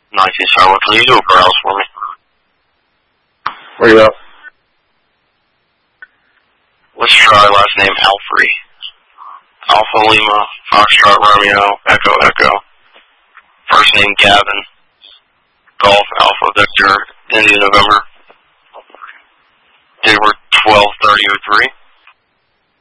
19 Charlotte. Can you do a browse for me? Where you at? Let's try last name Alfrey. Alpha Lima, Foxtrot Romeo, Echo Echo. First name Gavin. Golf Alpha Victor, India November. Date were 12/30/03.